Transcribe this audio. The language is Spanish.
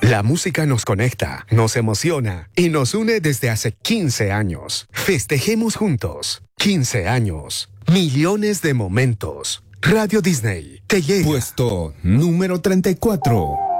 La música nos conecta, nos emociona y nos une desde hace 15 años. Festejemos juntos. 15 años. Millones de momentos. Radio Disney te llega. Puesto número 34.